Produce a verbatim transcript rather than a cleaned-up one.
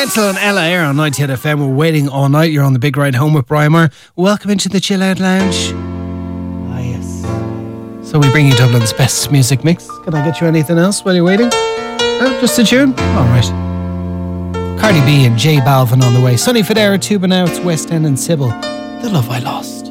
Mental and Ella Air on ninety-eight F M. We're waiting all night. You're on the big ride home with Brian Moore. Welcome into the Chill Out Lounge. Ah, yes. So we bring you Dublin's best music mix. Can I get you anything else while you're waiting? Oh, just a tune? All right. Cardi B and J Balvin on the way. Sonny Fodera, Tuba now. It's West End and Sybil. The Love I Lost.